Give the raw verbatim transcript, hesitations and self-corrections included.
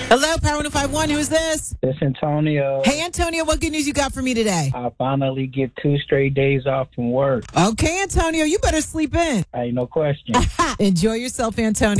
Hello, Power one oh five one. Who is this? It's Antonio. Hey, Antonio, what good news you got for me today? I finally get two straight days off from work. Okay, Antonio, you better sleep in. Ain't no question. Enjoy yourself, Antonio.